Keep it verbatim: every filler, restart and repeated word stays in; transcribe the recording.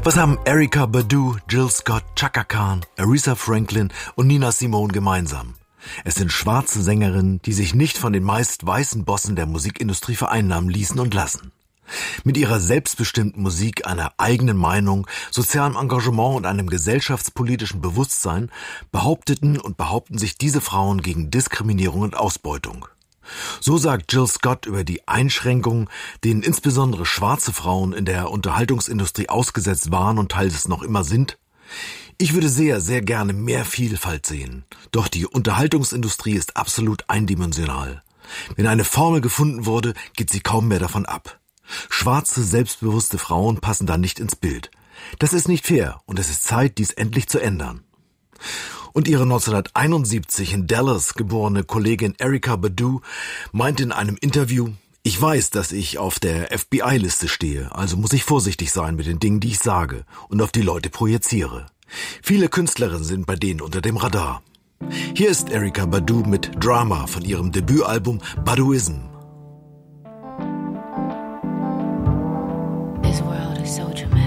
Was haben Erykah Badu, Jill Scott, Chaka Khan, Aretha Franklin und Nina Simone gemeinsam? Es sind schwarze Sängerinnen, die sich nicht von den meist weißen Bossen der Musikindustrie vereinnahmen ließen und lassen. Mit ihrer selbstbestimmten Musik, einer eigenen Meinung, sozialem Engagement und einem gesellschaftspolitischen Bewusstsein behaupteten und behaupten sich diese Frauen gegen Diskriminierung und Ausbeutung. So sagt Jill Scott über die Einschränkungen, denen insbesondere schwarze Frauen in der Unterhaltungsindustrie ausgesetzt waren und teils noch immer sind: Ich würde sehr, sehr gerne mehr Vielfalt sehen. Doch die Unterhaltungsindustrie ist absolut eindimensional. Wenn eine Formel gefunden wurde, geht sie kaum mehr davon ab. Schwarze, selbstbewusste Frauen passen da nicht ins Bild. Das ist nicht fair und es ist Zeit, dies endlich zu ändern. Und ihre neunzehnhunderteinundsiebzig in Dallas geborene Kollegin Erykah Badu meinte in einem Interview: Ich weiß, dass ich auf der F B I-Liste stehe, also muss ich vorsichtig sein mit den Dingen, die ich sage und auf die Leute projiziere. Viele Künstlerinnen sind bei denen unter dem Radar. Hier ist Erykah Badu mit Drama von ihrem Debütalbum Baduizm.